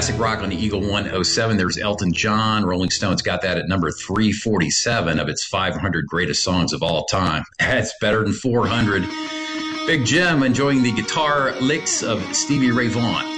Classic rock on the Eagle 107. There's Elton John. Rolling Stone's got that at number 347 of its 500 greatest songs of all time. That's better than 400. Big Jim enjoying the guitar licks of Stevie Ray Vaughan.